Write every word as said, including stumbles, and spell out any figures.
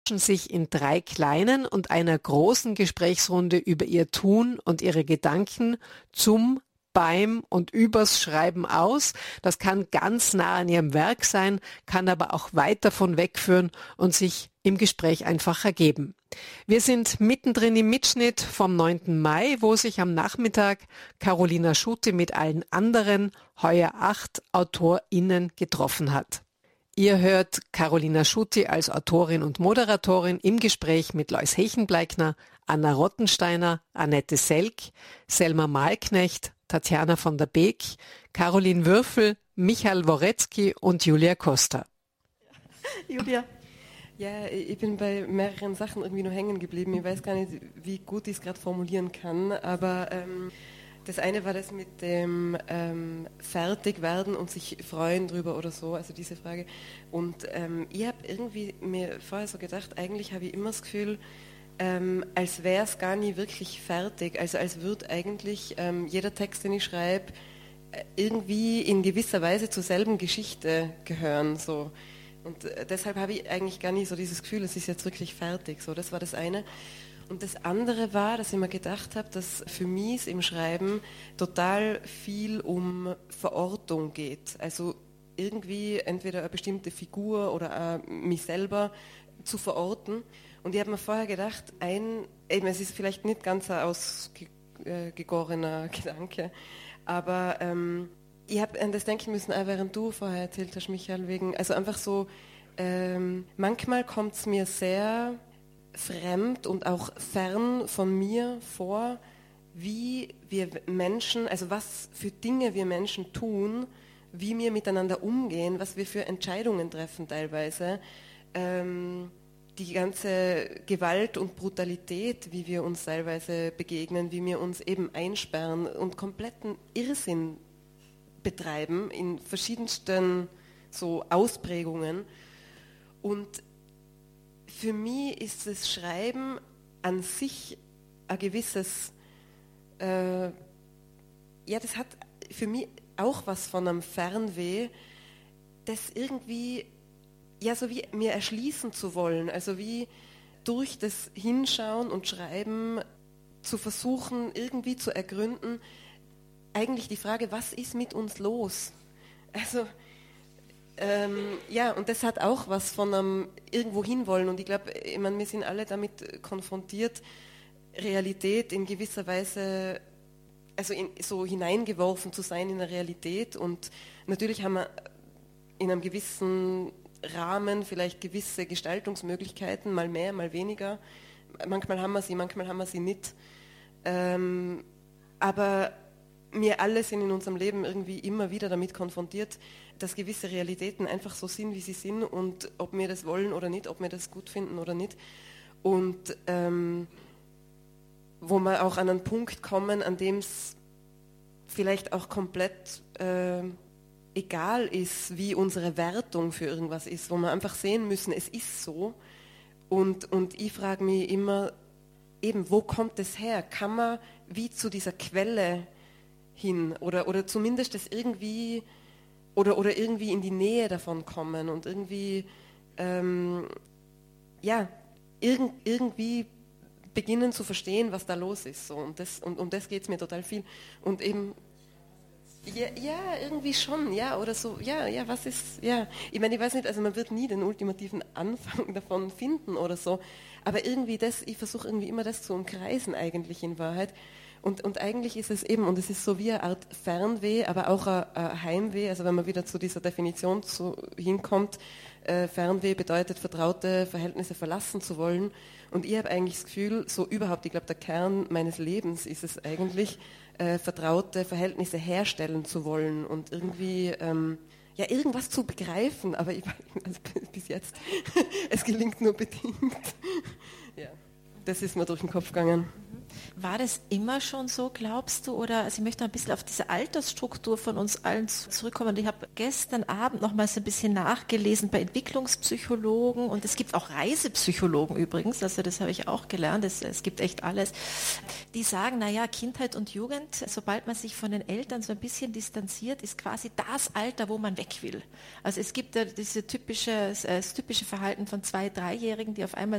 tauschen sich in drei kleinen und einer großen Gesprächsrunde über ihr Tun und ihre Gedanken zum, beim und übers Schreiben aus. Das kann ganz nah an ihrem Werk sein, kann aber auch weit davon wegführen und sich im Gespräch einfach ergeben. Wir sind mittendrin im Mitschnitt vom neunten Mai, wo sich am Nachmittag Carolina Schutte mit allen anderen, heuer acht AutorInnen getroffen hat. Ihr hört Carolina Schutte als Autorin und Moderatorin im Gespräch mit Lois Hechenbleikner, Anna Rottensteiner, Annette Selk, Selma Mahlknecht, Tatjana von der Beek, Caroline Würfel, Michael Worecki und Julia Costa. Julia. Ja, ich bin bei mehreren Sachen irgendwie nur hängen geblieben. Ich weiß gar nicht, wie gut ich es gerade formulieren kann, aber ähm, das eine war das mit dem ähm, fertig werden und sich freuen drüber oder so, also diese Frage. Und ähm, ich habe irgendwie mir vorher so gedacht, eigentlich habe ich immer das Gefühl, ähm, als wäre es gar nie wirklich fertig, also als würde eigentlich ähm, jeder Text, den ich schreibe, irgendwie in gewisser Weise zur selben Geschichte gehören, so. Und äh, deshalb habe ich eigentlich gar nie so dieses Gefühl, es ist jetzt wirklich fertig, so. Das war das eine. Und das andere war, dass ich mir gedacht habe, dass für mich im Schreiben total viel um Verortung geht. Also irgendwie entweder eine bestimmte Figur oder auch mich selber zu verorten. Und ich habe mir vorher gedacht, ein, eben, es ist vielleicht nicht ganz ein ausgegorener Gedanke, aber ähm, ich habe an das denken müssen, auch während du vorher erzählt hast, Michael, wegen, also einfach so, ähm, manchmal kommt es mir sehr fremd und auch fern von mir vor, wie wir Menschen, also was für Dinge wir Menschen tun, wie wir miteinander umgehen, was wir für Entscheidungen treffen teilweise, ähm, die ganze Gewalt und Brutalität, wie wir uns teilweise begegnen, wie wir uns eben einsperren und kompletten Irrsinn betreiben in verschiedensten so Ausprägungen. Und für mich ist das Schreiben an sich ein gewisses, äh, ja, das hat für mich auch was von einem Fernweh, das irgendwie, ja, so wie mir erschließen zu wollen, also wie durch das Hinschauen und Schreiben zu versuchen, irgendwie zu ergründen, eigentlich die Frage, was ist mit uns los? Also, ähm, ja, und das hat auch was von einem irgendwo hinwollen. Und ich glaube, ich meine, wir sind alle damit konfrontiert, Realität in gewisser Weise, also in, so hineingeworfen zu sein in eine Realität. Und natürlich haben wir in einem gewissen Rahmen vielleicht gewisse Gestaltungsmöglichkeiten, mal mehr, mal weniger. Manchmal haben wir sie, manchmal haben wir sie nicht. Ähm, aber wir alle sind in unserem Leben irgendwie immer wieder damit konfrontiert, dass gewisse Realitäten einfach so sind, wie sie sind und ob wir das wollen oder nicht, ob wir das gut finden oder nicht. Und ähm, wo wir auch an einen Punkt kommen, an dem es vielleicht auch komplett äh, egal ist, wie unsere Wertung für irgendwas ist, wo wir einfach sehen müssen, es ist so. Und, und ich frage mich immer, eben, wo kommt es her? Kann man wie zu dieser Quelle hin oder, oder zumindest das irgendwie oder, oder irgendwie in die Nähe davon kommen und irgendwie ähm, ja, irg- irgendwie beginnen zu verstehen, was da los ist. So. Und, das, und um das geht es mir total viel. Und eben, ja, ja, irgendwie schon, ja, oder so, ja, ja, was ist, ja. Ich meine, ich weiß nicht, also man wird nie den ultimativen Anfang davon finden oder so, aber irgendwie das, ich versuche irgendwie immer das zu umkreisen eigentlich in Wahrheit. Und, und eigentlich ist es eben, und es ist so wie eine Art Fernweh, aber auch ein, ein Heimweh, also wenn man wieder zu dieser Definition zu, hinkommt, äh, Fernweh bedeutet, vertraute Verhältnisse verlassen zu wollen. Und ich habe eigentlich das Gefühl, so überhaupt, ich glaube, der Kern meines Lebens ist es eigentlich, äh, vertraute Verhältnisse herstellen zu wollen und irgendwie, ähm, ja, irgendwas zu begreifen, aber ich, also bis jetzt, es gelingt nur bedingt. Ja, das ist mir durch den Kopf gegangen. War das immer schon so, glaubst du? Oder, also ich möchte ein bisschen auf diese Altersstruktur von uns allen zurückkommen. Ich habe gestern Abend nochmals ein bisschen nachgelesen bei Entwicklungspsychologen und es gibt auch Reisepsychologen übrigens, also das habe ich auch gelernt, es, es gibt echt alles. Die sagen, naja, Kindheit und Jugend, sobald man sich von den Eltern so ein bisschen distanziert, ist quasi das Alter, wo man weg will. Also es gibt ja diese typische, das typische Verhalten von Zwei-, Dreijährigen, die auf einmal